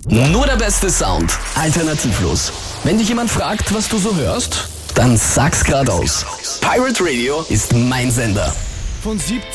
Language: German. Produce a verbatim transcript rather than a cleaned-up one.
Nur der beste Sound, alternativlos. Wenn dich jemand fragt, was du so hörst, dann sag's geradeaus. Pirate Radio ist mein Sender. Von siebzehn